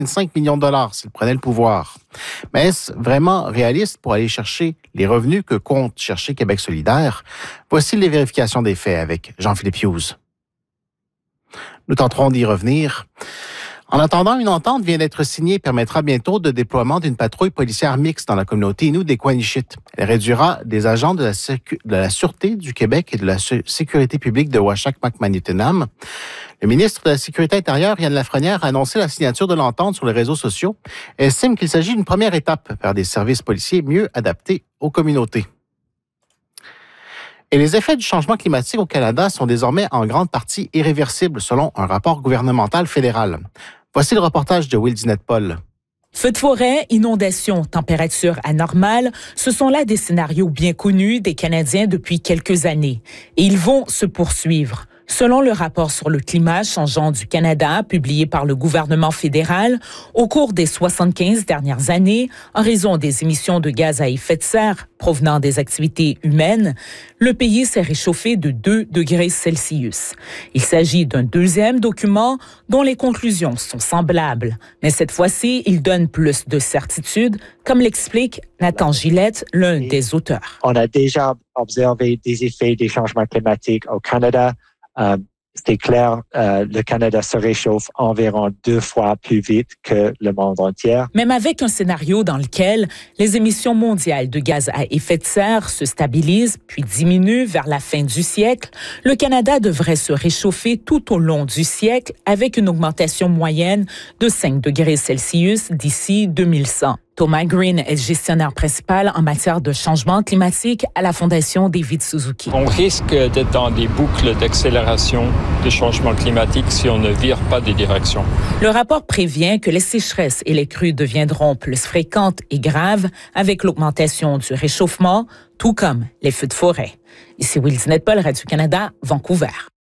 5 millions de dollars s'il prenait le pouvoir. Mais est-ce vraiment réaliste pour aller chercher les revenus que compte chercher Québec solidaire? Voici les vérifications des faits avec Jean-Philippe Hughes. Nous tenterons d'y revenir. En attendant, une entente vient d'être signée et permettra bientôt le déploiement d'une patrouille policière mixte dans la communauté Innu des Coinichit. Elle réduira des agents de la Sûreté du Québec et de la Sécurité publique de Uashac-Macmaniutenam. Le ministre de la Sécurité intérieure, Yann Lafrenière, a annoncé la signature de l'entente sur les réseaux sociaux et estime qu'il s'agit d'une première étape vers des services policiers mieux adaptés aux communautés. Et les effets du changement climatique au Canada sont désormais en grande partie irréversibles selon un rapport gouvernemental fédéral. Voici le reportage de Will Dinette-Paul. Feux de forêt, inondations, températures anormales, ce sont là des scénarios bien connus des Canadiens depuis quelques années. Et ils vont se poursuivre. Selon le rapport sur le climat changeant du Canada, publié par le gouvernement fédéral, au cours des 75 dernières années, en raison des émissions de gaz à effet de serre provenant des activités humaines, le pays s'est réchauffé de 2 degrés Celsius. Il s'agit d'un deuxième document dont les conclusions sont semblables. Mais cette fois-ci, il donne plus de certitude, comme l'explique Nathan Gillette, l'un des auteurs. On a déjà observé des effets des changements climatiques au Canada. C'est clair, le Canada se réchauffe environ 2 fois plus vite que le monde entier. Même avec un scénario dans lequel les émissions mondiales de gaz à effet de serre se stabilisent puis diminuent vers la fin du siècle, le Canada devrait se réchauffer tout au long du siècle avec une augmentation moyenne de 5 degrés Celsius d'ici 2100. Thomas Green est gestionnaire principal en matière de changement climatique à la Fondation David Suzuki. On risque d'être dans des boucles d'accélération des changements climatiques si on ne vire pas des directions. Le rapport prévient que les sécheresses et les crues deviendront plus fréquentes et graves avec l'augmentation du réchauffement, tout comme les feux de forêt. Ici Will Dinette-Paul, Radio-Canada, Vancouver.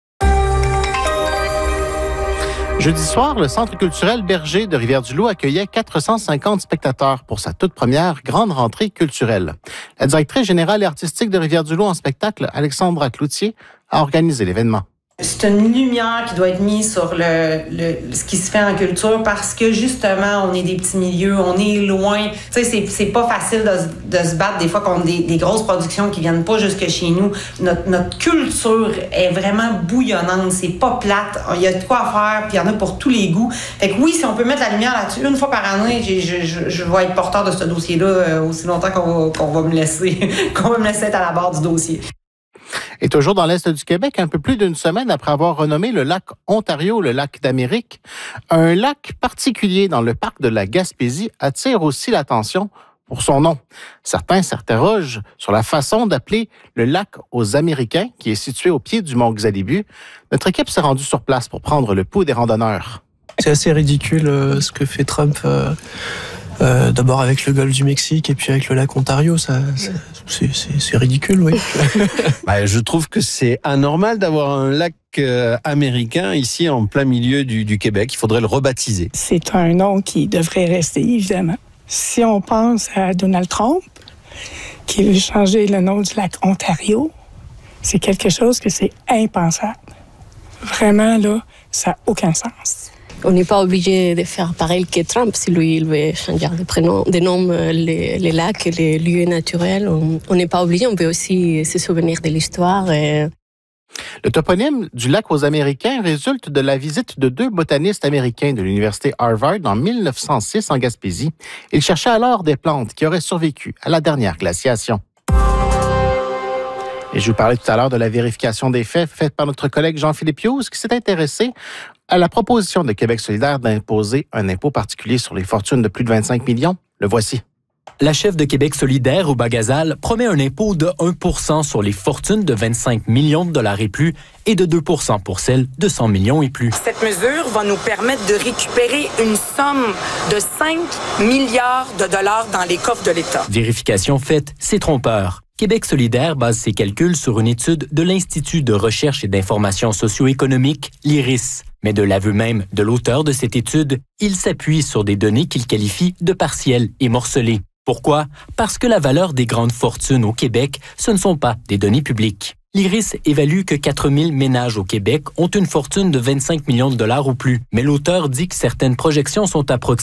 Jeudi soir, le Centre culturel Berger de Rivière-du-Loup accueillait 450 spectateurs pour sa toute première grande rentrée culturelle. La directrice générale et artistique de Rivière-du-Loup en spectacle, Alexandra Cloutier, a organisé l'événement. C'est une lumière qui doit être mise sur ce qui se fait en culture parce que justement, on est des petits milieux, on est loin. Tu sais, c'est pas facile de se battre des fois contre des grosses productions qui viennent pas jusque chez nous. Notre culture est vraiment bouillonnante, c'est pas plate. Il y a de quoi faire, puis il y en a pour tous les goûts. Fait que oui, si on peut mettre la lumière là-dessus une fois par année, je vais être porteur de ce dossier-là aussi longtemps qu'on va me laisser être à la barre du dossier. Et toujours dans l'Est du Québec, un peu plus d'une semaine après avoir renommé le lac Ontario le lac d'Amérique, un lac particulier dans le parc de la Gaspésie attire aussi l'attention pour son nom. Certains s'interrogent sur la façon d'appeler le lac aux Américains, qui est situé au pied du mont Xalibu. Notre équipe s'est rendue sur place pour prendre le pouls des randonneurs. C'est assez ridicule ce que fait Trump. D'abord avec le golfe du Mexique et puis avec le lac Ontario, c'est ridicule, oui. Je trouve que c'est anormal d'avoir un lac américain ici en plein milieu du Québec. Il faudrait le rebaptiser. C'est un nom qui devrait rester, évidemment. Si on pense à Donald Trump, qui veut changer le nom du lac Ontario, c'est quelque chose que c'est impensable. Vraiment, là, ça n'a aucun sens. On n'est pas obligé de faire pareil que Trump si lui il veut changer de nom les lacs, les lieux naturels. On n'est pas obligé, on peut aussi se souvenir de l'histoire. Le toponyme du lac aux Américains résulte de la visite de 2 botanistes américains de l'université Harvard en 1906 en Gaspésie. Ils cherchaient alors des plantes qui auraient survécu à la dernière glaciation. Et je vous parlais tout à l'heure de la vérification des faits faite par notre collègue Jean-Philippe Hughes qui s'est intéressé à la proposition de Québec solidaire d'imposer un impôt particulier sur les fortunes de plus de 25 millions. Le voici. La chef de Québec solidaire, Ouba Ghazal, promet un impôt de 1 % sur les fortunes de 25 millions de dollars et plus et de 2 % pour celles de 100 millions et plus. Cette mesure va nous permettre de récupérer une somme de 5 milliards de dollars dans les coffres de l'État. Vérification faite, c'est trompeur. Québec solidaire base ses calculs sur une étude de l'Institut de recherche et d'information socio-économique, l'IRIS. Mais de l'aveu même de l'auteur de cette étude, il s'appuie sur des données qu'il qualifie de partielles et morcelées. Pourquoi? Parce que la valeur des grandes fortunes au Québec, ce ne sont pas des données publiques. L'IRIS évalue que 4 000 ménages au Québec ont une fortune de 25 millions de dollars ou plus. Mais l'auteur dit que certaines projections sont approximées